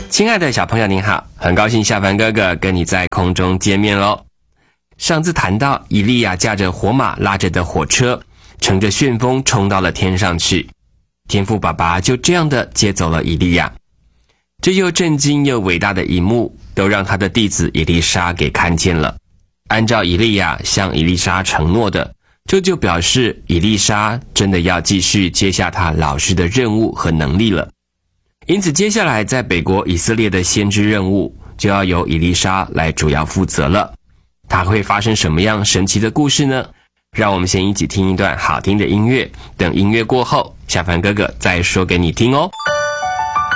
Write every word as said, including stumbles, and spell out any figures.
亲爱的小朋友您好，很高兴夏凡哥哥跟你在空中见面咯。上次谈到以利亚驾着火马拉着的火车，乘着旋风冲到了天上去，天父爸爸就这样的接走了以利亚。这又震惊又伟大的一幕，都让他的弟子以利沙给看见了。按照以利亚向以利沙承诺的，这就表示以利沙真的要继续接下他老师的任务和能力了。因此接下来在北国以色列的先知任务就要由以利沙来主要负责了。它会发生什么样神奇的故事呢？让我们先一起听一段好听的音乐，等音乐过后，夏凡哥哥再说给你听哦。